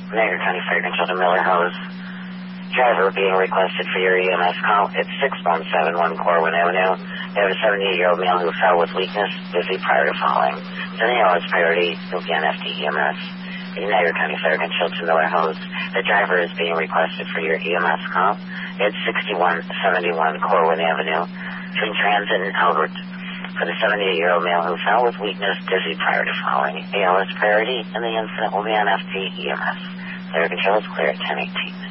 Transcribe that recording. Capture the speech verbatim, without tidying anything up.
Niagara County Fire Control to Miller Hose. Driver being requested for your E M S call. It's six one seven one Corwin Avenue. They have a seventy-eight-year-old male who fell with weakness, dizzy prior to falling. So the L S priority will be on F D E M S. Niagara County Fire Control to Miller Hose. The driver is being requested for your E M S call. It's sixty-one seventy-one Corwin Avenue between Transit and Albert. For the seventy-eight-year-old male who fell with weakness, dizzy prior to falling. A L S priority, and the incident will be on F D E M S. Fire Control is clear at ten eighteen.